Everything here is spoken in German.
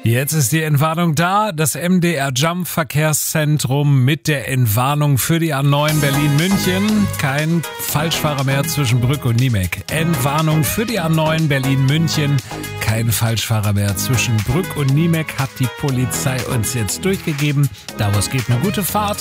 Jetzt ist die Entwarnung da. Das MDR Jump Verkehrszentrum mit der Entwarnung für die A9 Berlin-München. Kein Falschfahrer mehr zwischen Brück und Niemek. Entwarnung für die A9 Berlin-München. Kein Falschfahrer mehr zwischen Brück und Niemek, hat die Polizei uns jetzt durchgegeben. Daraus geht eine gute Fahrt.